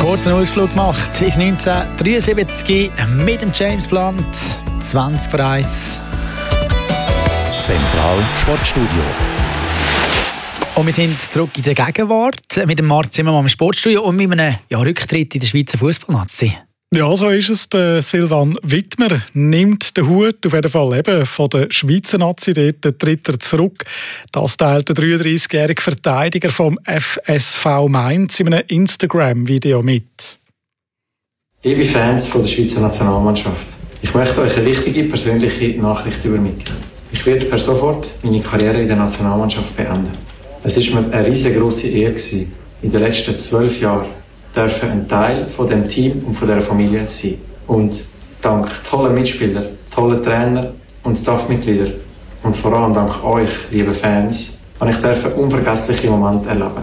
kurzen Ausflug gemacht ins 1973 mit dem James Blunt, 20 vor 1. Zentral Sportstudio. Und wir sind zurück in der Gegenwart mit dem Marc Zimmermann im Sportstudio und mit einem Rücktritt in der Schweizer Fußballnazi. Ja, so ist es. Der Silvan Widmer nimmt den Hut auf jeden Fall eben von der Schweizer Nazi. Dort tritt er zurück. Das teilt der 33-jährige Verteidiger vom FSV Mainz in einem Instagram-Video mit. Liebe Fans von der Schweizer Nationalmannschaft, ich möchte euch eine wichtige persönliche Nachricht übermitteln. Ich werde per sofort meine Karriere in der Nationalmannschaft beenden. Es war mir eine riesengroße Ehre, in den letzten 12 Jahren ein Teil von dem Team und von dieser Familie zu sein. Und dank tollen Mitspielern, tollen Trainer und Staffmitgliedern und vor allem dank euch, liebe Fans, habe ich einen unvergesslichen Moment erleben.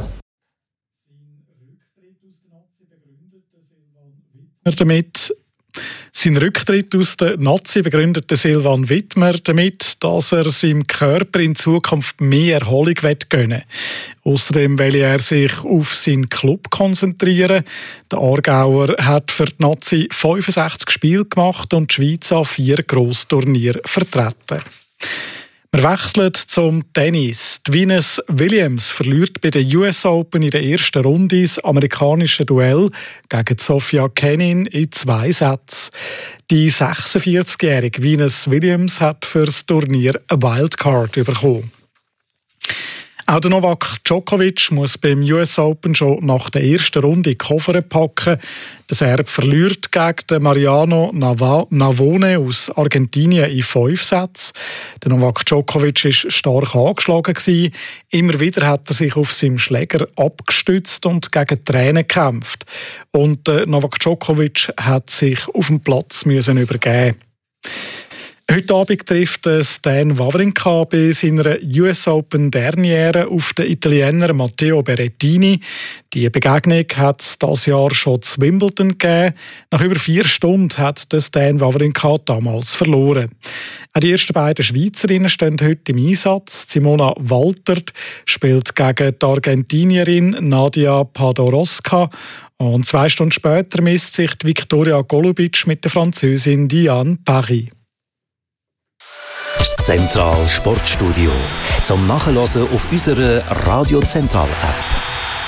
Sein Rücktritt aus der Nazi begründete Silvan Widmer damit, dass er seinem Körper in Zukunft mehr Erholung gönnen will. Außerdem will er sich auf seinen Club konzentrieren. Der Aargauer hat für die Nazi 65 Spiele gemacht und die Schweiz an 4 Grossturnieren vertreten. Wir wechseln zum Tennis. Die Venus Williams verliert bei den US Open in der ersten Runde das amerikanische Duell gegen Sofia Kenin in 2 Sätzen. Die 46-jährige Venus Williams hat für das Turnier eine Wildcard bekommen. Auch der Novak Djokovic muss beim US Open schon nach der ersten Runde die Koffer packen. Der Serb verliert gegen den Mariano Navone aus Argentinien in 5 Sätzen. Der Novak Djokovic war stark angeschlagen. Immer wieder hat er sich auf seinem Schläger abgestützt und gegen Tränen gekämpft. Und Novak Djokovic hat sich auf dem Platz übergeben. Heute Abend trifft Stan Wawrinka bei seiner US Open Derniere auf den Italiener Matteo Berrettini. Die Begegnung hat es dieses Jahr schon zu Wimbledon gegeben. Nach über 4 Stunden hat Stan Wawrinka damals verloren. Auch die ersten beiden Schweizerinnen stehen heute im Einsatz. Simona Waltert spielt gegen die Argentinierin Nadia Podoroska. Und 2 Stunden später misst sich Viktoria Golubic mit der Französin Diane Paris. Das Zentral Sportstudio zum Nachhören auf unserer Radio Zentral App.